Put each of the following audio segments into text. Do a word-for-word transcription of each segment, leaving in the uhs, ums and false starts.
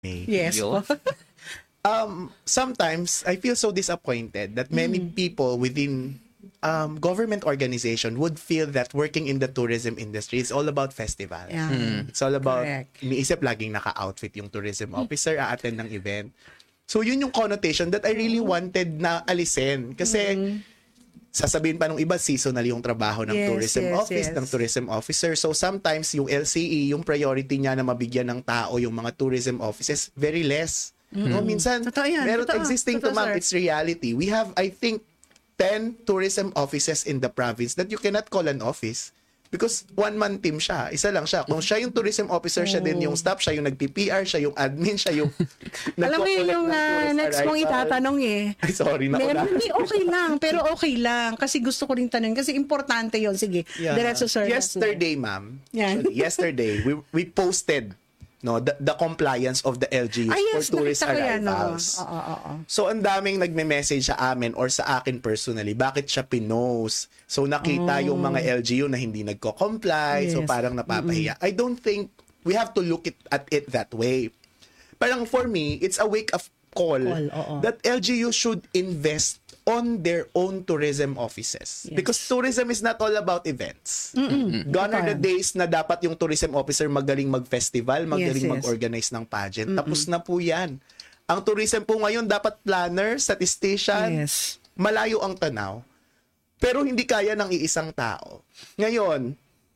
Yes po. um, sometimes I feel so disappointed that many mm. people within um, government organization would feel that working in the tourism industry is all about festival. Yeah. Mm. It's all about, Correct. iniisip laging naka-outfit yung tourism officer, a-attend ng event. So yun yung connotation that I really wanted na alisin. Kasi mm. sasabihin pa nung iba, seasonal yung trabaho ng yes, tourism yes, office, yes. ng tourism officer. So sometimes yung L C E, yung priority niya na mabigyan ng tao yung mga tourism offices, very less. Mm-hmm. No, minsan, totoo yan, meron totoo, existing totoo, to ma'am, sir. it's reality. We have, I think, ten tourism offices in the province that you cannot call an office. Because one-man team siya. Isa lang siya. Kung siya yung tourism officer, siya din yung staff, siya yung nag-P P R, siya yung admin, siya yung alam mo yun yung uh, next mong itatanong eh. Ay, sorry na Meron, hindi, okay lang. Pero okay lang. Kasi gusto ko rin tanong. Kasi importante yun. Sige. Yeah. Diretso, sir. Yesterday, ma'am. Yan. Yesterday, we we posted no the, the compliance of the L G Us ah, yes, for tourist nakita ko yan, arrivals. Oo, oo, oo. So, ang daming nagme-message sa amin or sa akin personally, bakit siya pinost? So, nakita oh. yung mga L G U na hindi nagko-comply. Yes. So, parang napapahiya. Mm-mm. I don't think we have to look it, at it that way. Parang for me, it's a wake-up call, call that L G U should invest on their own tourism offices. Yes. Because tourism is not all about events. Mm-mm. Gone are the days na dapat yung tourism officer magaling mag-festival, magaling yes, yes. mag-organize ng pageant. Mm-mm. Tapos na po yan. Ang tourism po ngayon dapat planner, statistician, yes. malayo ang tanaw. Pero hindi kaya ng iisang tao. Ngayon,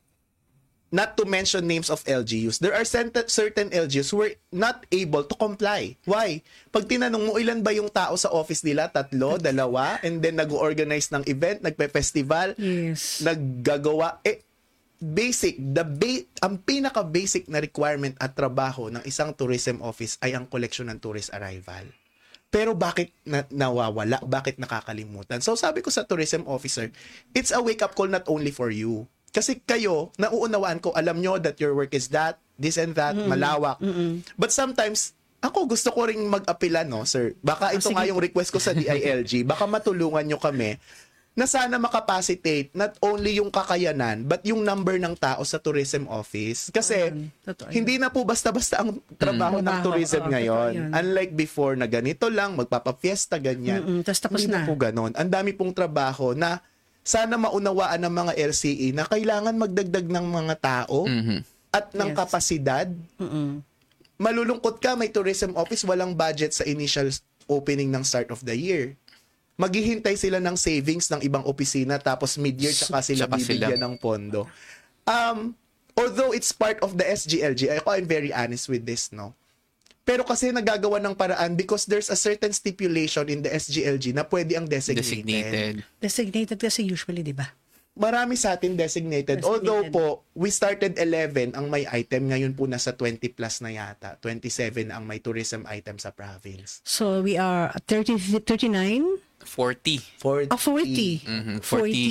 not to mention names of L G Us, there are certain L G Us who were not able to comply. Why? Pag tinanong mo, ilan ba yung tao sa office nila? Tatlo, dalawa, and then nag-organize ng event, nagpe-festival, yes. naggagawa. Eh, basic, the ba- ang pinaka-basic na requirement at trabaho ng isang tourism office ay ang collection ng tourist arrival. Pero bakit na- nawawala? Bakit nakakalimutan? So sabi ko sa tourism officer, it's a wake-up call not only for you. Kasi kayo, nauunawaan ko, alam nyo that your work is that, this and that, mm-mm. malawak. Mm-mm. But sometimes, ako gusto ko ring mag-apela, no, sir? Baka ito oh, nga yung request ko sa D I L G. Baka matulungan nyo kami na sana makapacitate not only yung kakayanan, but yung number ng tao sa tourism office. Kasi, oh, hindi na po basta-basta ang trabaho mm. ng tourism oh, ngayon. Unlike before na ganito lang, magpapafiesta, ganyan. Mm-mm, tapos hindi na. na po ganon. Ang dami pong trabaho na sana maunawaan ng mga L C E na kailangan magdagdag ng mga tao mm-hmm. at ng yes. kapasidad. Mm-hmm. Malulungkot ka, may tourism office, walang budget sa initial opening ng start of the year. Maghihintay sila ng savings ng ibang opisina tapos mid-year tsaka sila tsaka bibigyan sila ng pondo. Um, although it's part of the S G L G, ako I'm very honest with this, no? Pero kasi nagagawa ng paraan because there's a certain stipulation in the S G L G na pwede ang designated. Designated. Designated kasi usually, di ba? Marami sa atin designated. designated. Although po, we started eleven ang may item. Ngayon po nasa twenty plus na yata. twenty-seven ang may tourism item sa province. So we are thirty, thirty-nine? forty. forty. Ah, forty. Mm-hmm. forty.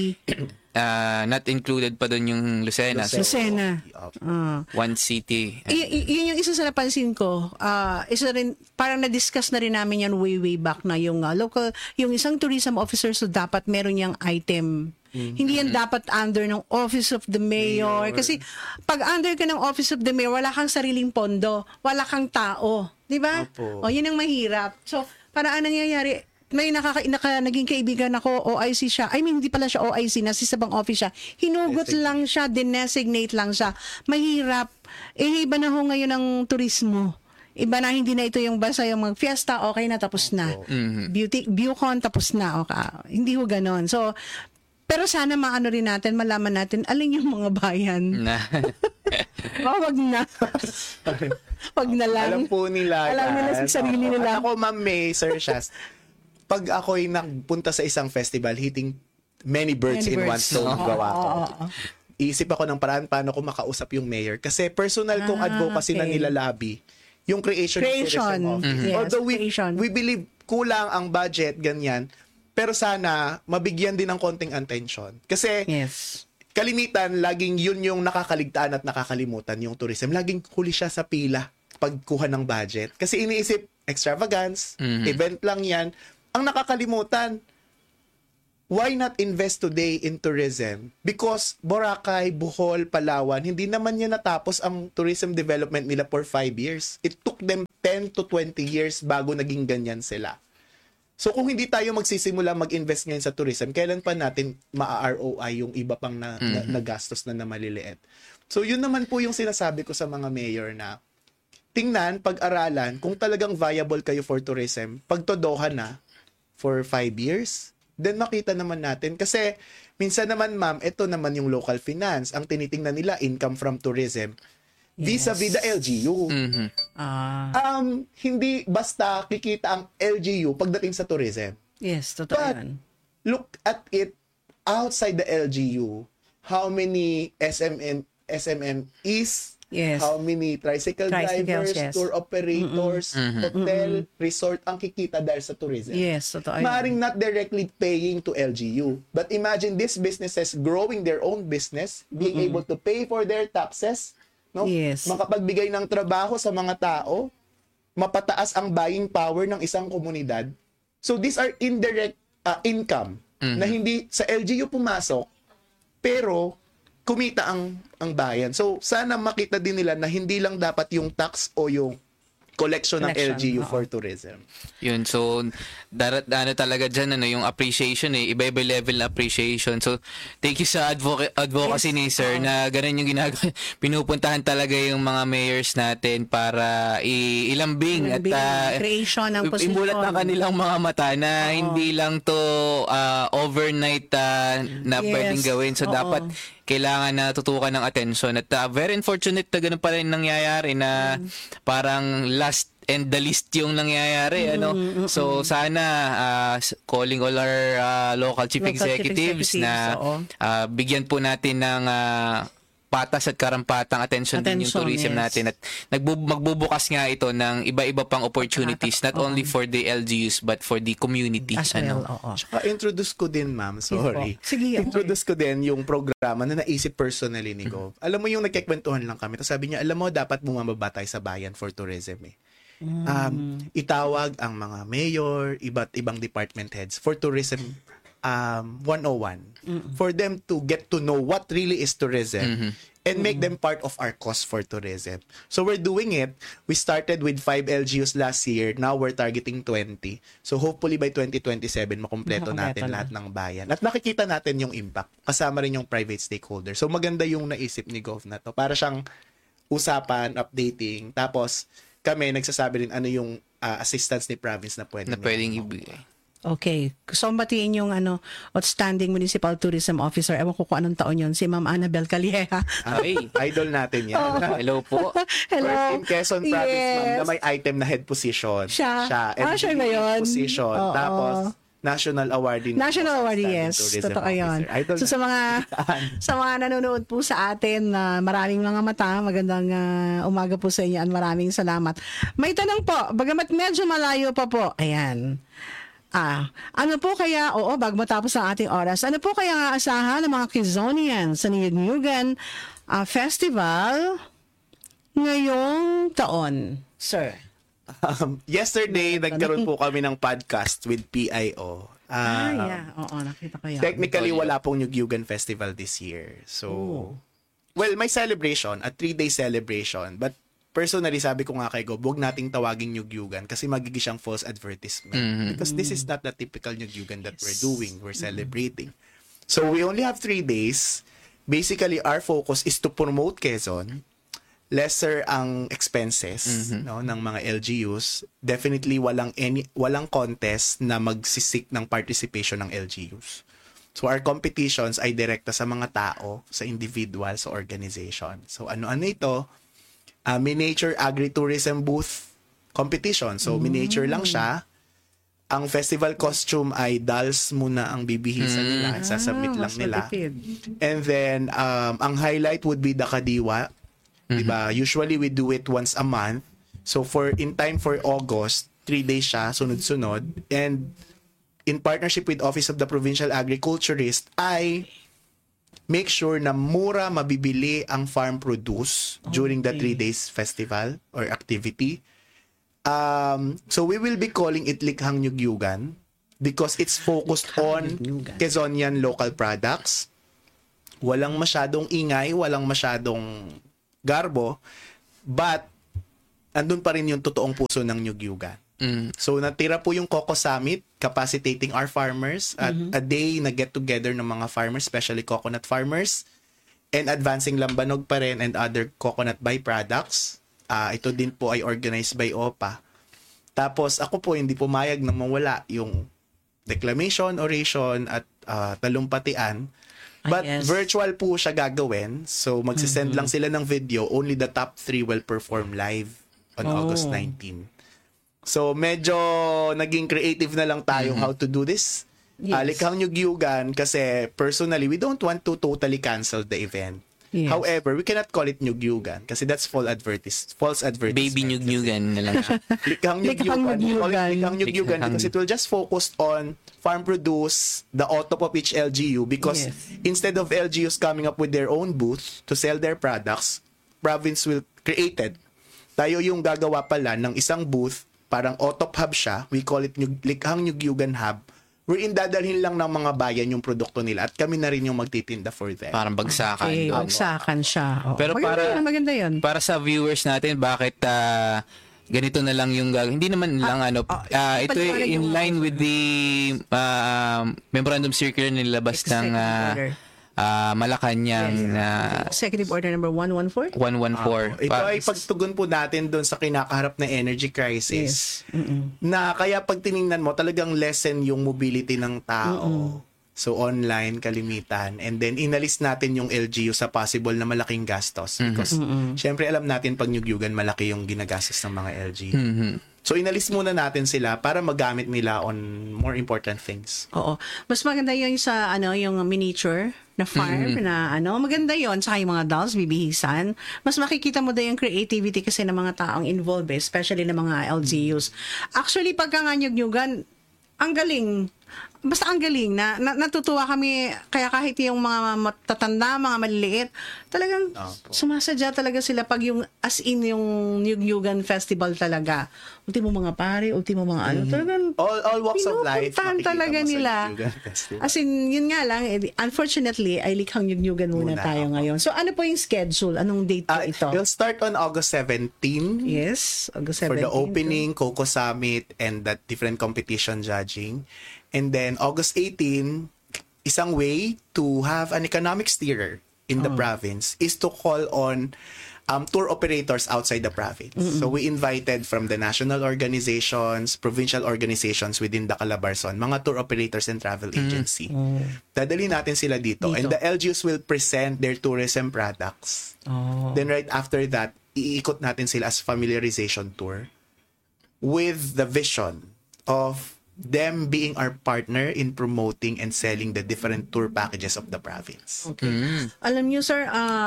Uh, not included pa doon yung Lucena. Lucena. So, Lucena. Uh, one city. Y- y- yun yung isa sa napansin ko. Uh, isa rin, parang na-discuss na rin namin yan way, way back na yung uh, local, yung isang tourism officer so dapat meron yung item. Mm-hmm. Hindi yan dapat under ng Office of the Mayor. Mayor. Kasi pag under ka ng Office of the Mayor, wala kang sariling pondo. Wala kang tao. Di ba? O, yun ang mahirap. So, para anong nangyayari? May nakaka, naka, naging kaibigan ako, O I C siya. I mean, hindi pala siya O I C, nasa isang office siya. Hinugot Designate. lang siya, dinesignate lang siya. Mahirap. Eh, iba na ho ngayon ang turismo. Iba na, hindi na ito yung basta yung mag-fiesta, okay na, tapos na. Mm-hmm. Beauty, Bucon, tapos na. Okay. Hindi ho ganon. So, pero sana maano rin natin, malaman natin, alin yung mga bayan. Na. oh, wag na. Wag na lang. Alam po nila. Alam nila sa sarili nila. At ako, Ma'am May, Sir Shaz, pag ako'y nagpunta sa isang festival, hitting many birds many in birds. one stone, oh, gawa ko. Oh, oh, oh. Iisip ako ng paraan paano ko makausap yung mayor. Kasi personal kong ah, advocacy okay. na nilalabi, yung creation, creation. of tourism office. Mm-hmm. Yes, Although we, creation. we believe kulang ang budget, ganyan, pero sana mabigyan din ng konting attention. Kasi yes. kalimitan, laging yun yung nakakaligtaan at nakakalimutan yung tourism. Laging huli siya sa pila pagkuha ng budget. Kasi iniisip, extravagance, mm-hmm. event lang yan. Ang nakakalimutan, why not invest today in tourism? Because Boracay, Bohol, Palawan, hindi naman yan natapos ang tourism development nila for five years. It took them ten to twenty years bago naging ganyan sila. So kung hindi tayo magsisimula mag-invest ngayon sa tourism, kailan pa natin ma-R O I yung iba pang na, na, na gastos na na maliliit? So yun naman po yung sinasabi ko sa mga mayor na tingnan, pag-aralan, kung talagang viable kayo for tourism, pagtodohan na for five years, then makita naman natin. Kasi minsan naman ma'am, ito naman yung local finance. Ang tinitingnan nila, income from tourism. Vis-a-vis the L G U. Mhm. Ah, Um, hindi basta kikita ang L G U pagdating sa tourism. yes, totoo But, yan. look at it outside the L G U. How many S M M, S M M is, Yes. how many tricycle Tricycles, drivers, yes. tour operators, hotel, resort ang kikita dahil sa tourism. Yes, totoo yan. Maaring not directly paying to L G U. But imagine these businesses growing their own business, being able to pay for their taxes, no? Yes. Makapagbigay ng trabaho sa mga tao, mapataas ang buying power ng isang komunidad. So these are indirect uh, income na hindi sa L G U pumasok, pero kumita ang ang bayan. So sana makita din nila na hindi lang dapat yung tax o yung collection ng L G U Collection, oo. for tourism. Yun, so darat ano talaga dyan, ano, yung appreciation eh, iba-iba level na appreciation. So thank you sa advoca- advocacy Yes, ni sir oo. na ganun yung ginagawa. Pinupuntahan talaga yung mga mayors natin para i- ilambing at Ilambing, ah, creation ng i- posisyon. imulat ng kanilang mga mata na hindi lang to ah, overnight ah, na Yes, pwedeng gawin. So oo. dapat kailangan na tutukan ng attention at uh, very unfortunate na ganun pa rin nangyayari na parang last and the least yung nangyayari ano. So sana uh, calling all our uh, local chief Local chief executives, executives, na oo. uh, bigyan po natin ng uh, patas at karampatang attention, din yung Attention, tourism yes. natin at nagbu- magbubukas nga ito ng iba-iba pang opportunities not only for the L G Us but for the community. As well, ano. oo. Tsaka introduce ko din, ma'am. Sorry. po. Sige, okay. Introduce ko din yung programa na naisip personally ni Gov. Alam mo yung nagkikwentuhan lang kami. Tapos sabi niya, alam mo, dapat bumababa tayo sa bayan for tourism eh. Um, itawag ang mga mayor, iba't ibang department heads for tourism um, one oh one. For them to get to know what really is tourism and make them part of our cause for tourism. So we're doing it. We started with five L G Us last year. Now we're targeting twenty. So hopefully by twenty twenty-seven, makumpleto Makumpleto natin na. lahat ng bayan. At nakikita natin yung impact. Kasama rin yung private stakeholder. So maganda yung naisip ni Gov na to. Para siyang usapan, updating. Tapos kami nagsasabi rin ano yung uh, assistance ni province na pwede Na niya pwedeng makuha. ibigay. Okay. Gusto kong batiin yung ano, Outstanding Municipal Tourism Officer. Ewan ko kung anong taon yun. Si Ma'am Annabel Calieja. Ay, Idol natin yan. hello po. Hello. First in Quezon Province, ma'am, Yes. na may item na head position. Siya. And Ah, siya ba yun? Position. Oo. Tapos, National Award din. National Award, Outstanding yes. Tourism Totoo yun. Officer. Idol So sa na. mga sa mga nanonood po sa atin, na maraming mga mata, magandang ah, umaga po sa inyo at maraming salamat. May tanong po, bagamat medyo malayo pa po, ayan. Ah, ano po kaya, oo, bago matapos ang ating oras, ano po kaya ang aasahan ng mga Quezonians sa Niyugan ah, Festival ngayong taon, sir? Um, yesterday, nagkaroon po kami ng podcast with P I O. Ah, Um, yeah. Oo, nakita ko yan. Technically, wala pong Nyugyugan Festival this year. So, well, may celebration, a three-day celebration. But personally, sabi ko nga kay Gob, huwag nating tawaging Nyugyugan kasi magiging siyang false advertisement. Because this is not the typical Nyugyugan that we're doing. We're celebrating. So, we only have three days. Basically, our focus is to promote Quezon. Lesser ang expenses no ng mga L G Us. Definitely walang any walang contest na magsisik ng participation ng L G Us. So our competitions ay direkta sa mga tao, sa individual, sa organization. So ano-ano ito? Uh, miniature agritourism booth competition. So miniature lang siya. Ang festival costume ay dolls muna ang bibihisan nila, sasubmit lang mas nila. matipid. And then um ang highlight would be the Kadiwa. Diba? Usually we do it once a month. So for in time for August, three days siya, sunod-sunod. And in partnership with Office of the Provincial Agriculturist, I make sure na mura mabibili ang farm produce during the Okay. three days festival or activity. Um, so we will be calling it Likhang Nyugyugan. because it's focused on Quezonian local products. Walang masyadong ingay, walang masyadong garbo, but andun pa rin yung totoong puso ng Nyugyugan. Mm. So natira po yung Coco Summit, capacitating our farmers at Mm-hmm. a day na get together ng mga farmers, especially coconut farmers, and advancing lambanog pa rin and other coconut byproducts. Ah, ito din po ay organized by O P A. Tapos ako po hindi pumayag na mawala yung declamation, oration at ah, talumpatian. But Ah, yes. virtual po siya gagawin. So magsisend lang sila ng video. Only the top three will perform live on Oh. August nineteenth. So medyo naging creative na lang tayo how to do this. Yes. Ah, likhang Nyugyugan kasi personally we don't want to totally cancel the event. Yes. However, we cannot call it Nyugyugan kasi that's false advertis false advertisement. Baby Nyug-Nyugan na lang siya. Likhang Likhang Nyugyugan. We call it Nyugyugan. Likhang Nyugyugan Likhang- because it will just focus on farm produce, the auto of each L G U, because Yes. instead of L G Us coming up with their own booth to sell their products, province will created. Tayo yung gagawa pala ng isang booth, parang auto hub siya. We call it Nyug, Likhang Nyugyugan Hub. Wherein dadalhin lang ng mga bayan yung produkto nila at kami na rin yung magtitinda for them. Parang bagsakan. Okay, doon. bagsakan siya. Oo. Pero maganda para- yun, maganda yun. Para sa viewers natin, bakit ah, ganito na lang yung gagawin? Hindi naman lang ano, ah, ah, ito ipaliwanag ay in yung- line with the ah, memorandum circular nilabas ng Executive ah, order. ah, Malacanang na Executive Order number one one four. one one four. Ito ay pagtugon po natin doon sa kinakaharap na energy crisis. Na kaya pag tiningnan mo, talagang lessen yung mobility ng tao. So online, kalimitan. And then inalis natin yung L G U sa possible na malaking gastos. Because syempre alam natin pag Nyugyugan, malaki yung ginagastos ng mga L G U. Mhm. So inalis muna natin sila para magamit nila on more important things. Oo. Mas maganda yun sa ano yung miniature na farm na ano, maganda yon sa yung mga dolls bibihisan. Mas makikita mo din yung creativity kasi ng mga taong involved, eh, especially ng mga L G Us. Actually, pagka nga Nyugyugan, ang galing. Basta ang galing na, na natutuwa kami kaya kahit yung mga matatanda, mga maliliit, talagang Opo. sumasadya talaga sila pag yung as in yung Nyugyugan Festival talaga. Ultimo mga pare, ultimo mga ano, talagang All all walks of life pinupuntahan makikita talaga mo sa nila. Nyugyugan Festival. As in, yun nga lang, eh, unfortunately, ay likhang Nyugyugan muna, Muna, tayo opo. ngayon. So, ano po yung schedule? Anong date po Ah, ito? We'll start on August seventeenth. Yes, August For seventeenth. the opening, Coco Summit, and that different competition judging. And then August eighteenth, isang way to have an economic steerer in the province is to call on um, tour operators outside the province. So we invited from the national organizations, provincial organizations within the Calabarzon, mga tour operators and travel agency. Dadali natin sila dito. Dito. And the L G Us will present their tourism products. Oh. Then right after that, iikot natin sila as familiarization tour with the vision of them being our partner in promoting and selling the different tour packages of the province. Okay. Alam niyo, sir,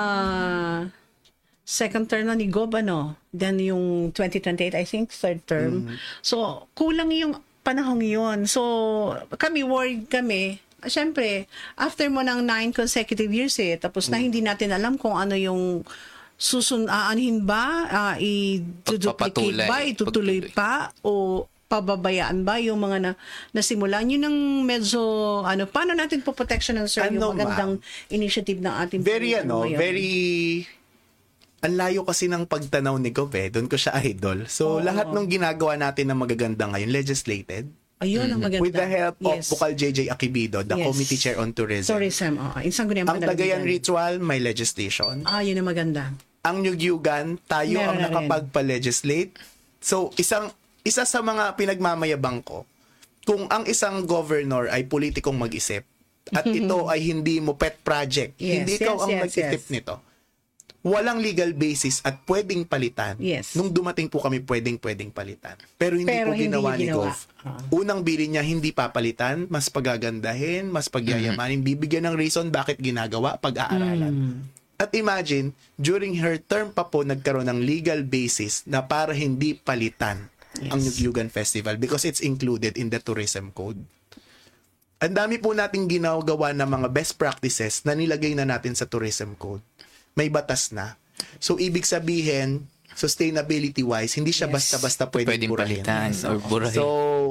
ah second term na ni Gob, ano? Then yung twenty twenty-eight, I think, third term. So, kulang yung panahong yun. So, kami, worried kami. Siyempre, after mo ng nine consecutive years eh, tapos na hindi natin alam kung ano yung susun, aanhin ba, uh, i-duplicate Pagpapatuloy. ba, itutuloy pa, o pababayaan ba yung mga na nasimulan? Yun ang medyo, ano, paano natin po protection ng sir Ano, yung magandang initiative ng ating Very ano, ngayon? very ang layo kasi ng pagtanaw ni Gob eh. Doon ko siya idol. So, lahat ng ginagawa natin na magaganda ngayon, legislated. Ayun ang maganda. With the help Yes. of Bukal J J Akibido, the Yes. Committee Chair on Tourism. Tourism, oo. Isang ko na yung Ang Cagayan panalabigan. Ritual, may legislation. Ah, yun ang maganda. Ang Nyugyugan, tayo Meron ang na rin. nakapagpa-legislate. So, isang isa sa mga pinagmamayabang ko, kung ang isang governor ay politikong mag-isip, at ito ay hindi mo pet project, Yes, hindi ikaw yes, ang yes, nag-isip yes. nito, walang legal basis at pwedeng palitan. Yes. Nung dumating po kami, pwedeng-pwedeng palitan. Pero hindi Pero po hindi ginawa ni ginawa. Gov. Ah. Unang bilin niya, hindi papalitan, mas pagagandahin, mas pagyayamanin, bibigyan ng reason bakit ginagawa, pag-aaralan. Hmm. At imagine, during her term pa po, nagkaroon ng legal basis na para hindi palitan ang Nyugyugan Festival because it's included in the tourism code. Ang dami po nating ginagawa ng mga best practices na nilagay na natin sa tourism code. May batas na. So, ibig sabihin, sustainability-wise, hindi siya Yes. basta-basta pwedeng Pwedeng burahin. palitan or burahin. So,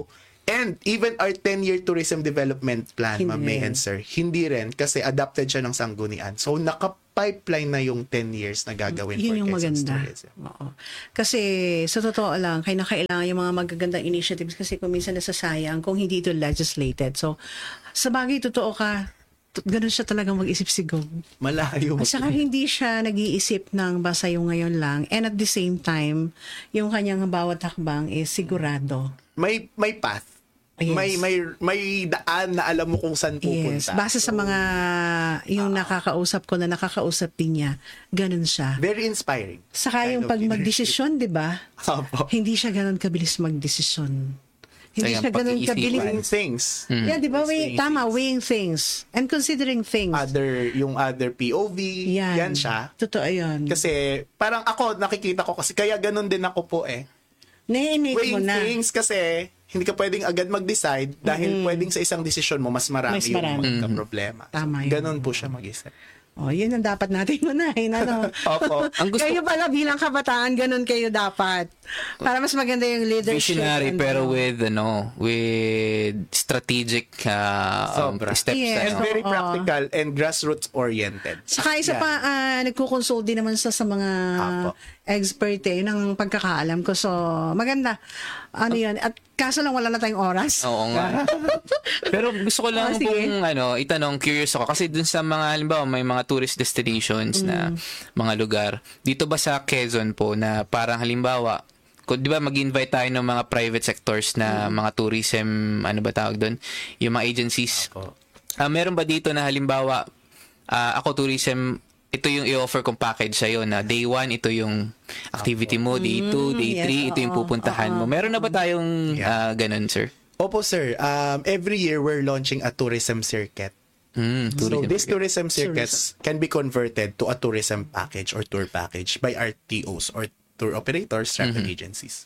And even our ten-year tourism development plan, Hindi Ma'am May rin. and Sir, hindi rin kasi adopted siya ng sanggunian. So, naka-pipeline na yung ten years na gagawin for Yun yung Quezon's maganda. tourism. Oo. Kasi sa totoo lang, kaya kailangan yung mga magagandang initiatives kasi kung minsan nasasayang kung hindi ito legislated. So, sa bagay, totoo ka, t- ganun siya talagang mag-isip si Gov. Malayo. At saka hindi siya nag-iisip ng basta yung ngayon lang. And at the same time, yung kanyang bawat hakbang is sigurado. May, may path. Yes. May, may, may daan na alam mo kung saan Yes, pupunta. base sa mga yung nakakausap ko na nakakausap din niya, ganun siya. Very inspiring. Saka Kind yung of pag leadership. magdesisyon, di ba? Opo. Hindi siya ganun kabilis magdesisyon. Hindi Kaya siya ganun pag-iisipan. kabilis. Weighing things. Yeah, di ba? Weigh, Weighing tama, things. weighing things. And considering things. Other, yung other P O V, yan. yan siya. Totoo yan. Kasi parang ako, nakikita ko kasi kaya ganun din ako po eh. Naiinit mo Weighing na. things kasi hindi ka pwedeng agad mag-decide dahil pwedeng sa isang desisyon mo mas marami, Mas marami. yung magka-problema. Tama yun. Ganun po siya mag-isip. Oh, yun ang dapat natin unahin. Ano? Opo. Ang gusto- Kayo pala bilang kabataan, ganun kayo dapat. Para mas maganda yung leadership. Visionary and pero ano. with ano with strategic uh, um, Sobra. steps. Yes. And ano. very Oo. practical and grassroots oriented. Saka isa Yan. pa, ah, nagko-consult din naman sa, sa mga Apo. expert eh, yun ang pagkakaalam ko. So, maganda. Ano yun. At kaso lang wala na tayong oras. Oo nga. Pero gusto ko lang Ah, sige. pong ano, itanong, curious ako kasi dun sa mga halimbawa may mga tourist destinations na mga lugar. Dito ba sa Quezon po na parang halimbawa kung 'di ba mag-invite tayo ng mga private sectors na mga tourism ano ba tawag doon, yung mga agencies. Ah, meron ba dito na halimbawa ah, ako tourism ito yung i-offer kong package sa'yo na day one, ito yung activity mo, day two, day yes, three, ito yung oo, pupuntahan mo. Meron na ba tayong ah, ganun, sir? Opo, sir. Um, every year, we're launching a tourism circuit. Mm, So, tourism. these tourism circuits can be converted to a tourism package or tour package by R T Os or tour operators, travel agencies.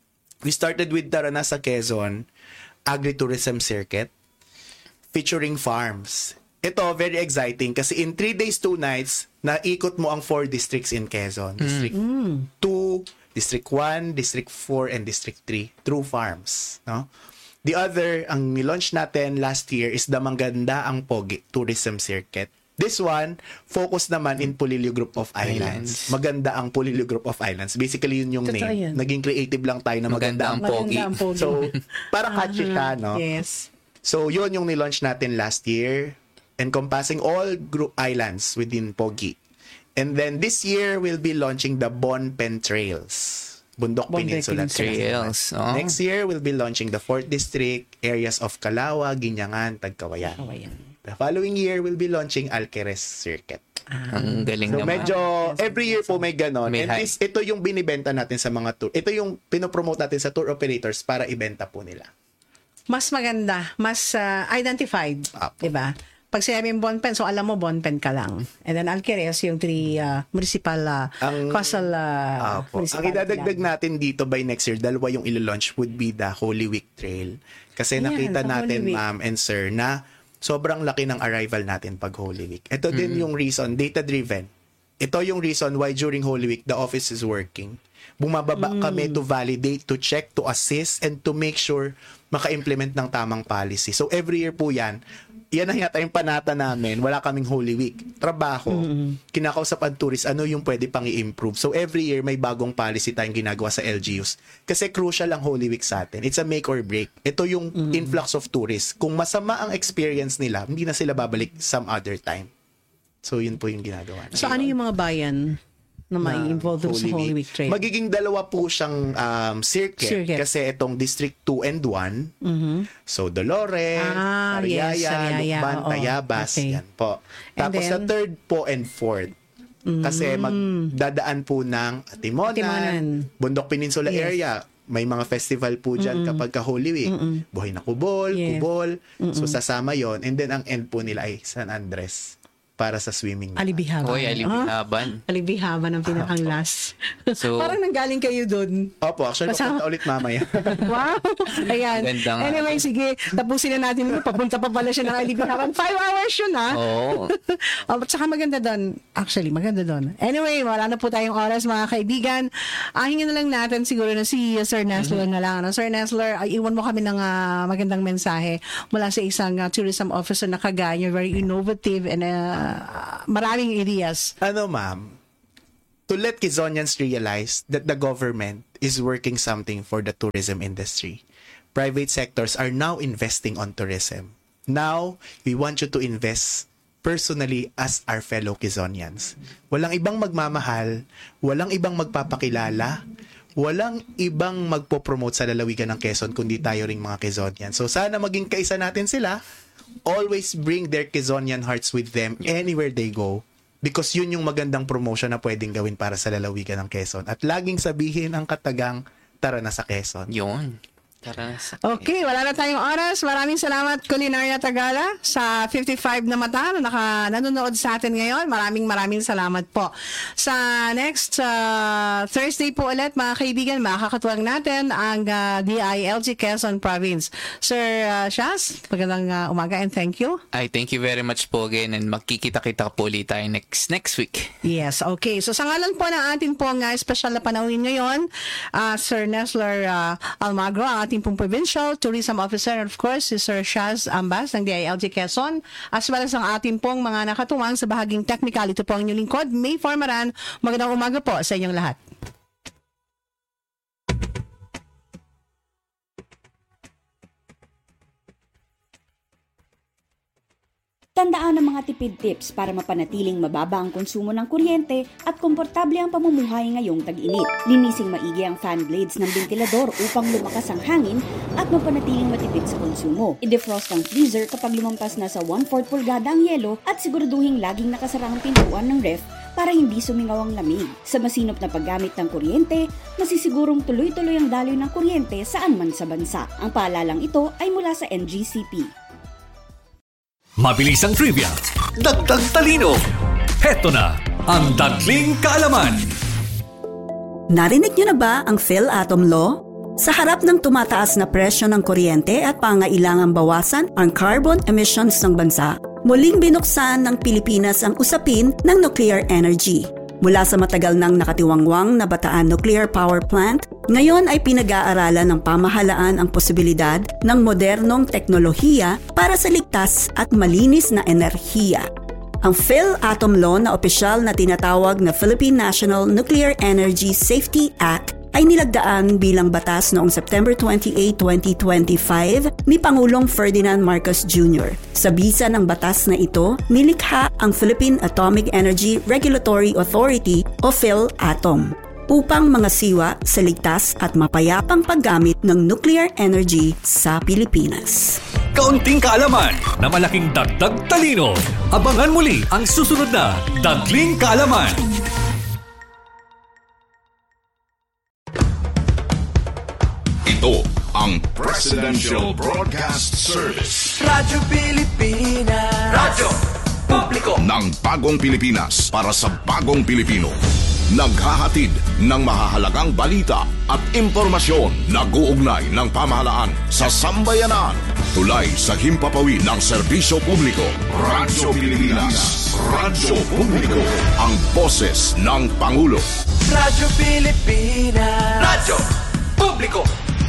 We started with Taranasa Quezon Agri-Tourism Circuit featuring farms. Ito, very exciting kasi in three days, two nights, naikot mo ang four districts in Quezon. District two, District one, District four, and District three through farms. No? The other, ang nilaunch natin last year is Damanganda ang Pogi Tourism Circuit. This one, focus naman in Polillo Group of Islands. Maganda ang Polillo Group of Islands. Basically, yun yung Totoo name. yan. Naging creative lang tayo na maganda, Maganda ang ang Pogi. Maganda ang pogi. So, para catchy siya, no? Yes. So, yun yung nilaunch natin last year, encompassing all group islands within Pogi. And then this year, we'll be launching the Bonpen Trails. Bundok Bonpen Peninsula Peninsula. Trails. Oh. Next year, we'll be launching the fourth District, areas of Calawa, Ginyangan, Tagkawayan. Oh, ayan. The following year, we'll be launching Alqueres Circuit. Ang galing So, naman. medyo, every year po may ganon. May And high. this, ito yung binibenta natin sa mga tour. Ito yung pinopromote natin sa tour operators para ibenta po nila. Mas maganda, mas ah, identified, Apo. 'di ba? Pag sinabing Bonpen, so alam mo Bonpen ka lang. And then Alqueres, yung three ah, municipal uh, Ang- coastal ah, Apo. Ang municipality idadagdag lang. natin dito by next year, dalawa yung ilo-launch would be the Holy Week Trail. Kasi Ayan, nakita sa natin, Holy Week. ma'am and sir, na sobrang laki ng arrival natin pag Holy Week. Ito din yung reason, data-driven. Ito yung reason why during Holy Week, the office is working. Bumababa Mm. kami to validate, to check, to assist, and to make sure maka-implement ng tamang policy. So every year po yan, yan ang yata yung panata namin. Wala kaming Holy Week. Trabaho, kinakausap ang tourist, ano yung pwede pang i-improve. So every year, may bagong policy tayong ginagawa sa L G Us. Kasi crucial ang Holy Week sa atin. It's a make or break. Ito yung influx of tourists. Kung masama ang experience nila, hindi na sila babalik some other time. So yun po yung ginagawa. So ano yung mga bayan na may involved sa Holy Week Trail? Magiging dalawa po siyang um, circuit, Circuit. kasi itong District two and one. So Dolores, Ah, Sariaya, yes, Sariaya, Lukban, oo. Tayabas, Okay. yan po. And Tapos sa then? Mm. third po and fourth. Kasi magdadaan po ng Atimonan, Atimonan. Bundok Peninsula Yes. area. May mga festival po dyan kapag ka Holy Week. Buhay na Kubol, Yes. Kubol. So sasama yon. And then ang end po nila ay San Andres. para sa swimming. Alibihaban. Hoy, alibihaban. Ah, alibihaban ang pinakang last. So- Parang nanggaling kayo doon. Opo, actually, Kasama- papunta ulit mamaya. Wow! Ayan. Ganda nga. Anyway, sige. Tapusin na natin. Papunta pa pala siya ng alibihaban. Five hours yun, ha? Oo. Oh, at saka maganda doon. Actually, maganda doon. Anyway, wala na po tayong oras, mga kaibigan. Ah, hingin na lang natin siguro na si Sir Nesler na lang. Ano? Sir Nesler, ay, iwan mo kami ng ah, magandang mensahe mula sa isang ah, tourism officer na kagaya, very innovative and uh, maraming ideas. Ano, ma'am? To let Quezonians realize that the government is working something for the tourism industry. Private sectors are now investing on tourism. Now, we want you to invest personally as our fellow Quezonians. Walang ibang magmamahal, walang ibang magpapakilala, walang ibang magpo-promote sa lalawigan ng Quezon kundi tayo ring mga Quezonians. So sana maging kaisa natin sila. Always bring their Quezonian hearts with them anywhere they go. Because yun yung magandang promotion na pwedeng gawin para sa lalawigan ng Quezon. At laging sabihin ang katagang, tara na sa Quezon. Yun. Tara na sa... Okay, wala na tayong oras. Maraming salamat, Culinaria Tagala, sa fifty-five na mata na naka, nanonood sa atin ngayon. Maraming maraming salamat po. Sa next uh, Thursday po ulit, mga kaibigan, makakatuwang natin ang uh, D I L G Quezon Province. Sir uh, Shaz, magandang uh, umaga and thank you. Ay, thank you very much po again and magkikita-kita po ulit tayo next next week. Yes, okay. So sa ngalan po ng atin pong uh, special na panauhin ngayon, uh, Sir Nesler uh, Almagro, ang ating pong Provincial Tourism Officer, and of course, si Sir Shaz Ambas ng D I L G Quezon, as well as ang ating pong mga nakatuwang sa bahaging technical. Ito po ang inyong lingkod, May Formaran. Magandang umaga po sa inyong lahat. Tandaan ang mga tipid tips para mapanatiling mababa ang konsumo ng kuryente at komportable ang pamumuhay ngayong tag-init. Linising maigi ang fan blades ng ventilador upang lumakas ang hangin at mapanatiling matipid sa konsumo. I-defrost ang freezer kapag lumampas na sa one-fourth pulgada ang yelo at siguraduhin laging nakasara ang pintuan ng ref para hindi sumingaw ang lamig. Sa masinop na paggamit ng kuryente, masisigurong tuloy-tuloy ang daloy ng kuryente saan man sa bansa. Ang paalalang ito ay mula sa N G C P. Mabilis ang trivia, dagdag talino. Heto na ang Dagling Kaalaman. Narinig niyo na ba ang PhilAtom Law? Sa harap ng tumataas na presyo ng kuryente at pangailangang bawasan ang carbon emissions ng bansa, muling binuksan ng Pilipinas ang usapin ng nuclear energy. Mula sa matagal nang nakatiwangwang na Bataan Nuclear Power Plant, ngayon ay pinag-aaralan ng pamahalaan ang posibilidad ng modernong teknolohiya para sa ligtas at malinis na enerhiya. Ang PhilAtom Law na opisyal na tinatawag na Philippine National Nuclear Energy Safety Act ay nilagdaan bilang batas noong September twenty-eighth, twenty twenty-five ni Pangulong Ferdinand Marcos Junior Sa bisa ng batas na ito, nilikha ang Philippine Atomic Energy Regulatory Authority o PhilAtom upang mangasiwa sa ligtas at mapayapang paggamit ng nuclear energy sa Pilipinas. Kaunting kaalaman na malaking dagdag talino. Abangan muli ang susunod na Dagling Kaalaman. Ito ang Presidential Broadcast Service. Radyo Pilipinas. Radyo Publiko ng bagong Pilipinas para sa bagong Pilipino. Naghahatid ng mahahalagang balita at impormasyon na guugnay ng pamahalaan sa sambayanan. Tulay sa himpapawid ng serbisyo publiko. Radyo Pilipinas. Radyo Publiko. Ang boses ng Pangulo. Radyo Pilipinas. Radyo Publiko.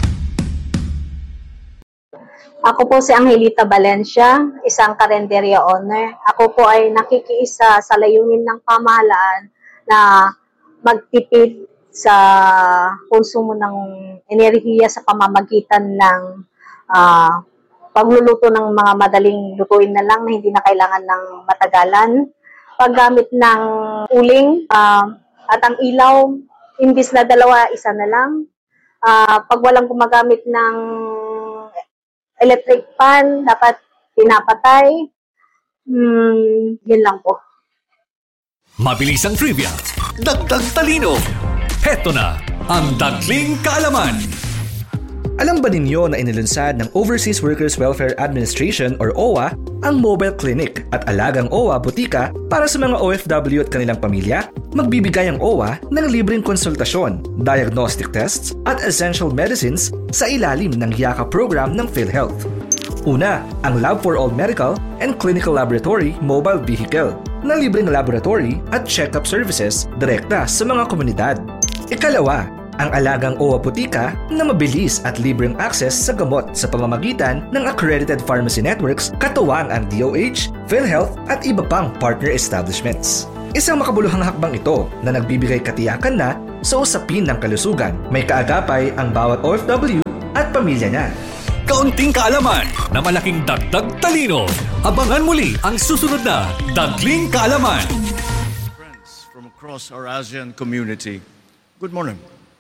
Ako po si Angelita Valencia, isang karenderya owner. Ako po ay nakikiisa sa layunin ng pamahalaan na magtipid sa konsumo ng enerhiya sa pamamagitan ng uh, pagluluto ng mga madaling lutuin na lang na hindi na kailangan ng matagalan. Paggamit ng uling uh, at ang ilaw, imbis na dalawa, isa na lang. Uh, pag walang gumagamit ng electric fan, dapat pinapatay. Hmm, yun lang po. Mabilis ang trivia, dagdag talino. Heto na ang Dagling Kaalaman. Alam ba ninyo na inilunsad ng Overseas Workers Welfare Administration or O W A ang mobile clinic at alagang O W A Butika para sa mga O F W at kanilang pamilya? Magbibigay ang O W A ng libreng konsultasyon, diagnostic tests at essential medicines sa ilalim ng Yaka program ng PhilHealth. Una, ang Lab for All Medical and Clinical Laboratory Mobile Vehicle na libreng laboratory at check-up services direkta sa mga komunidad. Ikalawa, ang alagang O W A Butika na mabilis at libreng access sa gamot sa pamamagitan ng accredited pharmacy networks katuwang ang D O H, PhilHealth at iba pang partner establishments. Isang makabuluhang hakbang ito na nagbibigay katiyakan na sa usapin ng kalusugan. May kaagapay ang bawat O F W at pamilya niya. Kaunting kaalaman na malaking dagdag talino. Abangan muli ang susunod na Dagling Kaalaman. Friends from across our ASEAN community, good morning.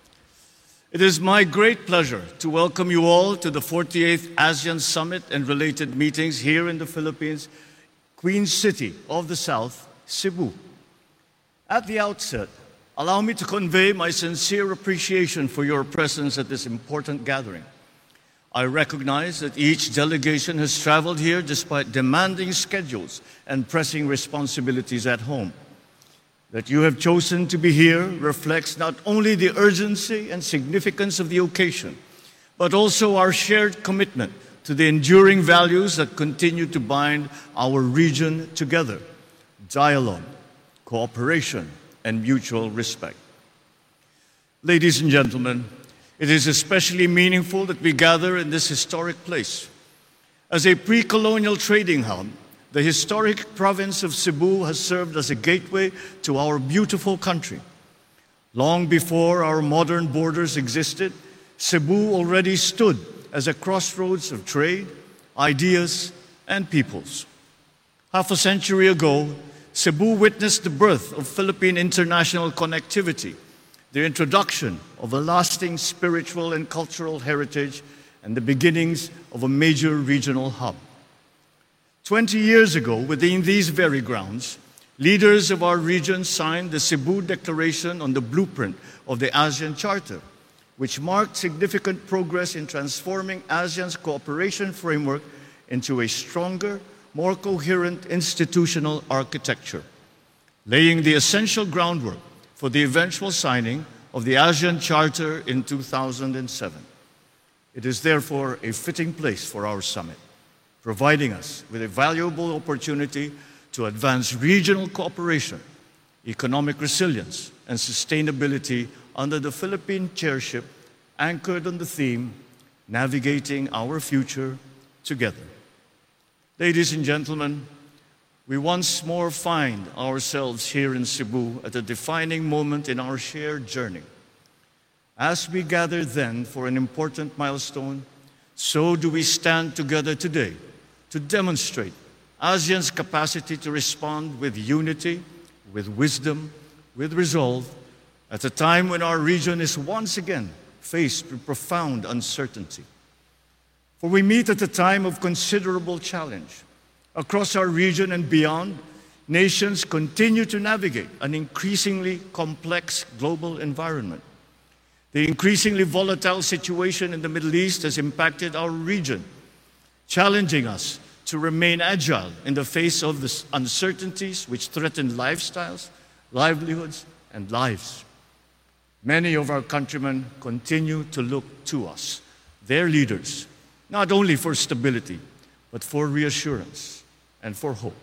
It is my great pleasure to welcome you all to the forty-eighth ASEAN Summit and related meetings here in the Philippines, Queen City of the South, Cebu. At the outset, allow me to convey my sincere appreciation for your presence at this important gathering. I recognize that each delegation has traveled here despite demanding schedules and pressing responsibilities at home. That you have chosen to be here reflects not only the urgency and significance of the occasion, but also our shared commitment to the enduring values that continue to bind our region together: dialogue, cooperation, and mutual respect. Ladies and gentlemen, it is especially meaningful that we gather in this historic place. As a pre-colonial trading hub, the historic province of Cebu has served as a gateway to our beautiful country. Long before our modern borders existed, Cebu already stood as a crossroads of trade, ideas, and peoples. Half a century ago, Cebu witnessed the birth of Philippine international connectivity, the introduction of a lasting spiritual and cultural heritage, and the beginnings of a major regional hub. Twenty years ago, within these very grounds, leaders of our region signed the Cebu Declaration on the blueprint of the ASEAN Charter, which marked significant progress in transforming ASEAN's cooperation framework into a stronger, more coherent institutional architecture, laying the essential groundwork for the eventual signing of the ASEAN Charter in two thousand seven. It is therefore a fitting place for our summit, providing us with a valuable opportunity to advance regional cooperation, economic resilience, and sustainability under the Philippine chairship anchored on the theme, Navigating Our Future Together. Ladies and gentlemen, we once more find ourselves here in Cebu at a defining moment in our shared journey. As we gather then for an important milestone, so do we stand together today to demonstrate ASEAN's capacity to respond with unity, with wisdom, with resolve, at a time when our region is once again faced with profound uncertainty. For we meet at a time of considerable challenge. Across our region and beyond, nations continue to navigate an increasingly complex global environment. The increasingly volatile situation in the Middle East has impacted our region, challenging us to remain agile in the face of the uncertainties which threaten lifestyles, livelihoods, and lives. Many of our countrymen continue to look to us, their leaders, not only for stability, but for reassurance and for hope.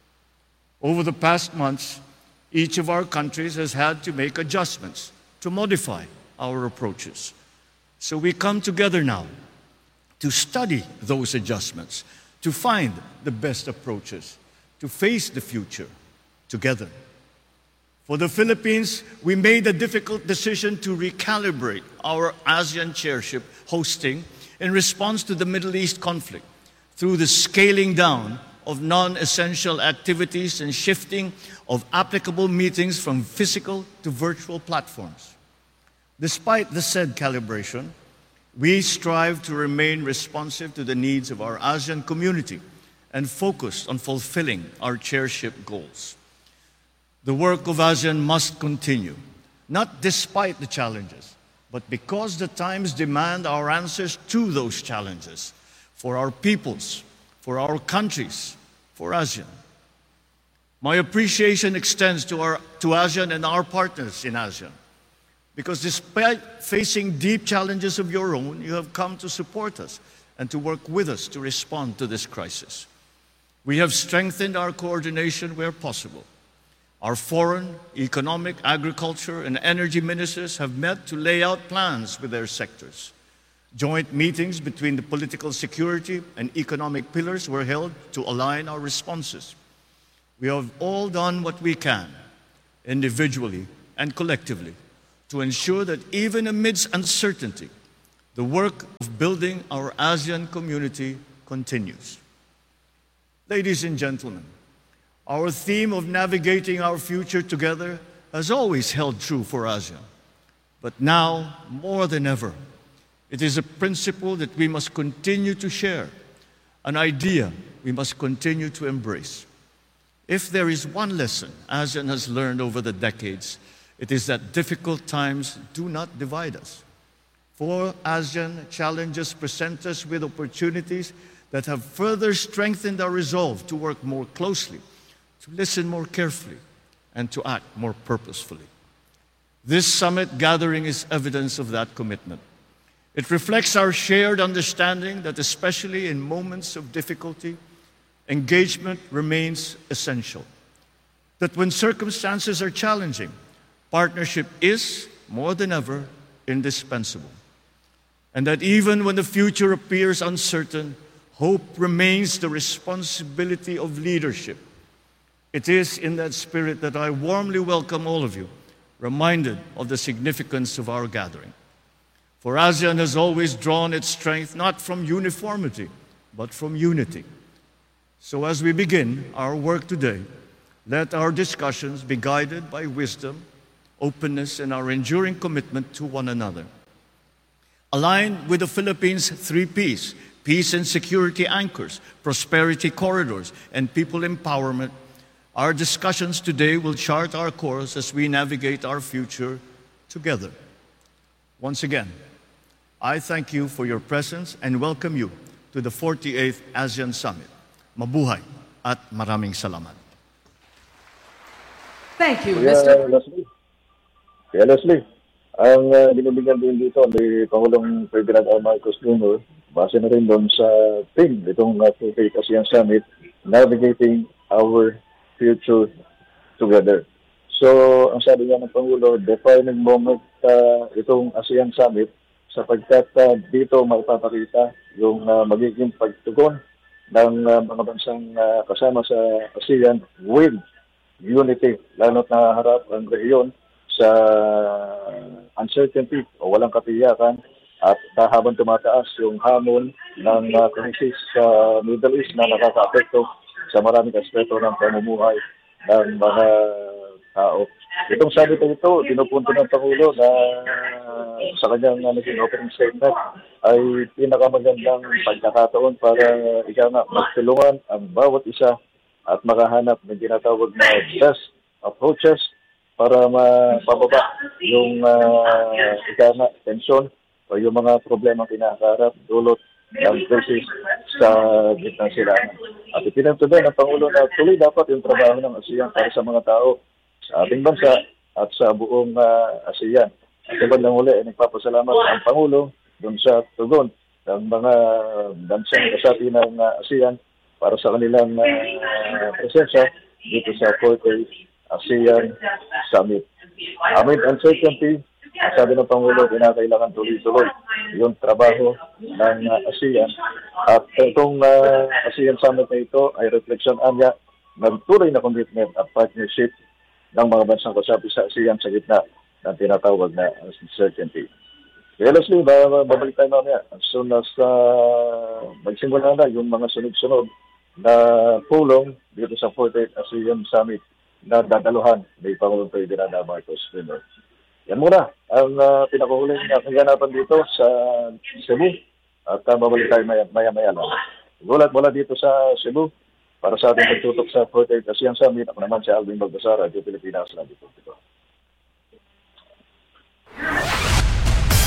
Over the past months, each of our countries has had to make adjustments to modify our approaches. So we come together now to study those adjustments, to find the best approaches, to face the future together. For the Philippines, we made a difficult decision to recalibrate our ASEAN chairship hosting in response to the Middle East conflict through the scaling down of non-essential activities and shifting of applicable meetings from physical to virtual platforms. Despite the said calibration, we strive to remain responsive to the needs of our ASEAN community and focused on fulfilling our chairship goals. The work of ASEAN must continue, not despite the challenges, but because the times demand our answers to those challenges for our peoples, for our countries, for ASEAN. My appreciation extends to, our, to ASEAN and our partners in ASEAN, because despite facing deep challenges of your own, you have come to support us and to work with us to respond to this crisis. We have strengthened our coordination where possible. Our foreign, economic, agriculture, and energy ministers have met to lay out plans with their sectors. Joint meetings between the political security and economic pillars were held to align our responses. We have all done what we can, individually and collectively, to ensure that even amidst uncertainty, the work of building our ASEAN community continues. Ladies and gentlemen, our theme of navigating our future together has always held true for ASEAN. But now, more than ever, it is a principle that we must continue to share, an idea we must continue to embrace. If there is one lesson ASEAN has learned over the decades, it is that difficult times do not divide us. For ASEAN, challenges present us with opportunities that have further strengthened our resolve to work more closely, to listen more carefully, and to act more purposefully. This summit gathering is evidence of that commitment. It reflects our shared understanding that especially in moments of difficulty, engagement remains essential. That when circumstances are challenging, partnership is, more than ever, indispensable. And that even when the future appears uncertain, hope remains the responsibility of leadership. It is in that spirit that I warmly welcome all of you, reminded of the significance of our gathering. For ASEAN has always drawn its strength not from uniformity, but from unity. So as we begin our work today, let our discussions be guided by wisdom, openness, and our enduring commitment to one another. Aligned with the Philippines' three Ps, peace and security anchors, prosperity corridors, and people empowerment, our discussions today will chart our course as we navigate our future together. Once again, I thank you for your presence and welcome you to the forty-eighth ASEAN Summit. Mabuhay at maraming salamat. Thank you, Kuya Mister Leslie. Kuya Leslie, ang uh, binibigyan din dito ni Pangulong Ferdinand R. Marcos Junior, base na rin doon sa theme itong uh, forty-eighth ASEAN Summit, Navigating Our Future Together. So, ang sabi nga ng Pangulo, defining moment uh, itong ASEAN Summit sapagkat uh, dito maipapakita yung uh, magiging pagtugon ng uh, mga bansang uh, kasama sa ASEAN with unity, lalo't naharap ang rehiyon sa uncertainty o walang katiyakan at habang tumataas yung hamon ng uh, crisis sa Middle East na nakaka-apekto sa maraming aspeto ng pamumuhay ng mga tao. Itong sabi ko ito, pinupunto ng Pangulo na sa kanyang uh, naging opening statement ay pinakamagandang pagkakataon para ika nga magtulungan ang bawat isa at makahanap ng tinatawag na best approaches para mapababa yung uh, ika nga tensyon o yung mga problema kinakaharap dulot ng crisis sa gitna sila. At ipinanto din ng Pangulo na tuloy dapat yung trabaho ng ASEAN para sa mga tao sa ating bansa at sa buong uh, ASEAN. At sa bandang huli, ay nagpapasalamat ang Pangulo doon sa tugon ng mga bansang kasapi ng uh, ASEAN para sa kanilang uh, presensya dito sa forty-eighth ASEAN Summit. Amid uncertainty, sabi ng Pangulo, kinakailangan tuloy-tuloy yung trabaho ng uh, ASEAN. At itong uh, ASEAN Summit na ito ay refleksyon anya ng tunay na commitment at partnership ng mga bansang kasapi sa ASEAN sa gitna ng tinatawag na uncertainty. Kaya Leslie, babalik tayo mamaya as soon as uh, magsimula na yung mga sunod-sunod na pulong dito sa forty-eighth ASEAN Summit na dadaluhan ni Pangulong Ferdinand R. Marcos Junior Yan muna ang uh, pinakahuling kaganapan dito sa Cebu at uh, babalik tayo maya-maya lang. Gulat mula dito sa Cebu para sa ating pagtutok sa forty-eighth ASEAN Summit. Ako naman si Alvin Balbasar, Radio Pilipinas, Radio Publico.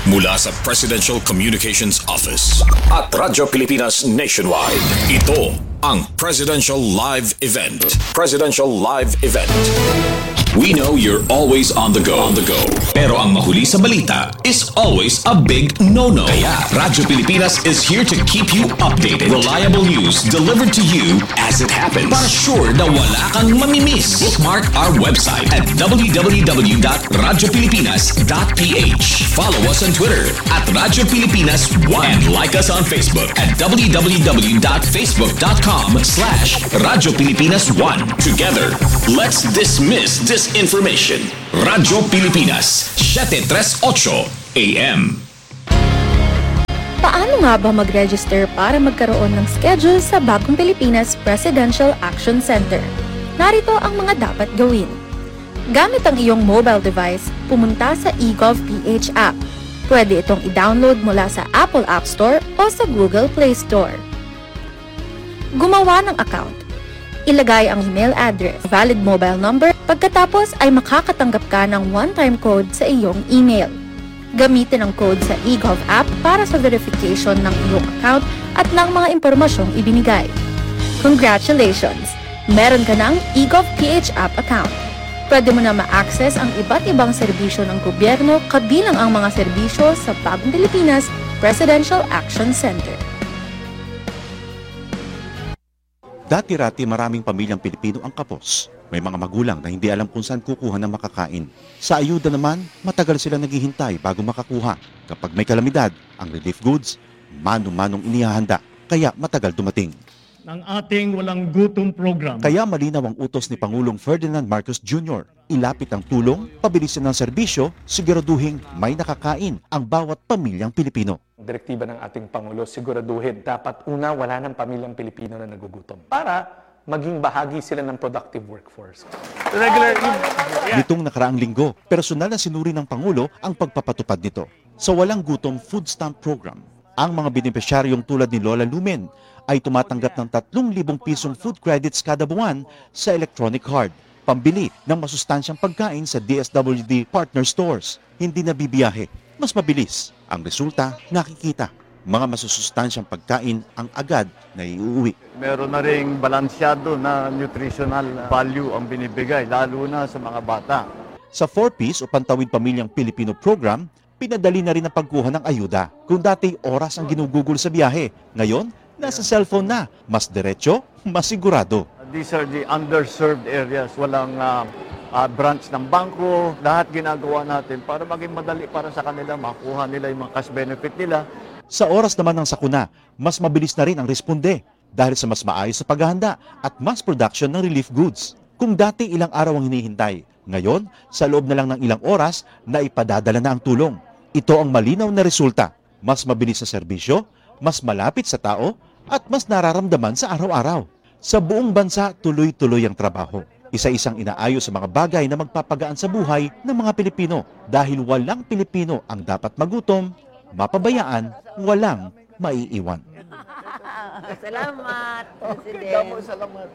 Mula sa Presidential Communications Office at Radyo Pilipinas Nationwide, ito ang Presidential Live Event. Presidential Live Event. We know you're always on the go. On the go. Pero ang mahuli sa balita is always a big no-no. Kaya Radyo Pilipinas is here to keep you updated. Reliable news delivered to you as it happens. Para sure na wala kang mamimiss. Bookmark our website at w w w dot radyo pilipinas dot p h. Follow us on Twitter at Radyo Pilipinas one and like us on Facebook at w w w dot facebook dot com slash Radyo Pilipinas one. Together, let's dismiss disinformation. Radyo Pilipinas, seven thirty-eight A M. Paano nga ba mag-register para magkaroon ng schedule sa Bagong Pilipinas Presidential Action Center? Narito ang mga dapat gawin. Gamit ang iyong mobile device, pumunta sa eGovPH app. Pwede itong i-download mula sa Apple App Store o sa Google Play Store. Gumawa ng account. Ilagay ang email address, valid mobile number, pagkatapos ay makakatanggap ka ng one-time code sa iyong email. Gamitin ang code sa eGov app para sa verification ng iyong account at ng mga impormasyong ibinigay. Congratulations! Meron ka ng eGovPH app account. Pwede mo na ma-access ang iba't ibang serbisyo ng gobyerno kabilang ang mga serbisyo sa Bagong Pilipinas Presidential Action Center. Dati-rati maraming pamilyang Pilipino ang kapos. May mga magulang na hindi alam kung saan kukuha ng makakain. Sa ayuda naman, matagal sila naghihintay bago makakuha. Kapag may kalamidad, ang relief goods, mano-manong inihahanda, kaya matagal dumating. Ng ating walang gutom program. Kaya malinaw ang utos ni Pangulong Ferdinand Marcos Junior Ilapit ang tulong, pabilisin ng serbisyo, siguraduhin may nakakain ang bawat pamilyang Pilipino. Direktiba ng ating Pangulo, siguraduhin dapat una wala ng pamilyang Pilipino na nagugutom para maging bahagi sila ng productive workforce. Regular, yeah. Nitong nakaraang linggo, personal na sinuri ng Pangulo ang pagpapatupad nito. Sa Walang Gutom Food Stamp Program, ang mga benepisyaryong tulad ni Lola Lumen ay tumatanggap ng tatlong libong pisong food credits kada buwan sa electronic card, pambili ng masustansyang pagkain sa D S W D partner stores. Hindi na bibiyahe, mas mabilis. Ang resulta, nakikita. Mga masusustansyang pagkain ang agad na iuwi. Meron na ring balansyado na nutritional value ang binibigay, lalo na sa mga bata. Sa four piece o Pantawid Pamilyang Pilipino program, pinadali na rin ang pagkuha ng ayuda. Kung dati oras ang ginugugol sa biyahe, ngayon, nasa cellphone na. Mas diretso, mas sigurado. These are the underserved areas. Walang uh, uh, branch ng bangko. Lahat ginagawa natin para maging madali para sa kanila, makuha nila yung mga cash benefit nila. Sa oras naman ng sakuna, mas mabilis na rin ang responde dahil sa mas maayos sa paghahanda at mass production ng relief goods. Kung dati ilang araw ang hinihintay, ngayon, sa loob na lang ng ilang oras, na ipadadala na ang tulong. Ito ang malinaw na resulta. Mas mabilis sa serbisyo, mas malapit sa tao, at mas nararamdaman sa araw-araw. Sa buong bansa, tuloy-tuloy ang trabaho. Isa-isang inaayos sa mga bagay na magpapagaan sa buhay ng mga Pilipino dahil walang Pilipino ang dapat magutom, mapabayaan, walang maiiwan. Salamat, President. Salamat.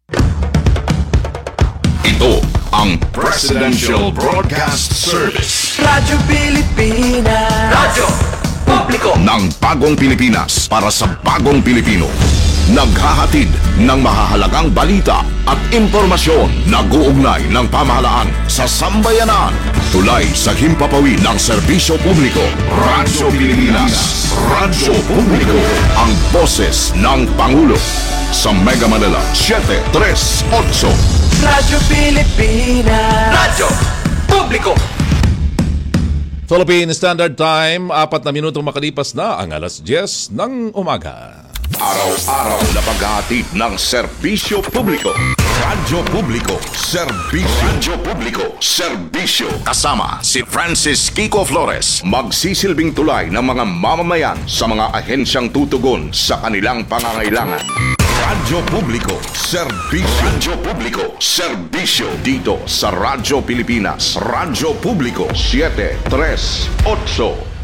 Ito ang Presidential Broadcast Service. Radyo Pilipinas. Radyo Publiko ng Bagong Pilipinas para sa Bagong Pilipino. Naghahatid ng mahahalagang balita at impormasyon na guugnay ng pamahalaan sa sambayanan. Tulay sa himpapawid ng serbisyo publiko. Radyo Pilipinas. Radyo Publiko. Ang boses ng Pangulo. Sa Mega Manila, seven thirty-eight. Radyo Pilipinas. Radyo Publiko. Philippine Standard Time, apat na minutong makalipas na ang alas diyes ng umaga. Araw-araw na paghahatid ng serbisyo publiko. Radyo Publiko, serbisyo. Radyo Publiko, serbisyo. Kasama si Francis Kiko Flores, magsisilbing tulay ng mga mamamayan sa mga ahensyang tutugon sa kanilang pangangailangan. Radyo Publiko, serbisyo. Radyo Publiko, serbisyo. Dito sa Radyo Pilipinas, Radyo Publiko, seven thirty-eight.